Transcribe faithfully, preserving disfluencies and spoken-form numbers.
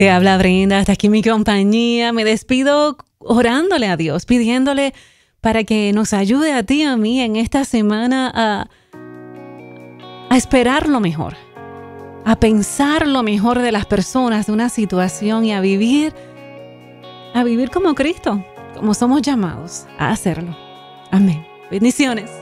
Te habla Brenda, hasta aquí mi compañía. Me despido orándole a Dios, pidiéndole para que nos ayude a ti y a mí en esta semana a, a esperar lo mejor, a pensar lo mejor de las personas, de una situación y a vivir, a vivir como Cristo, como somos llamados a hacerlo. Amén. Bendiciones.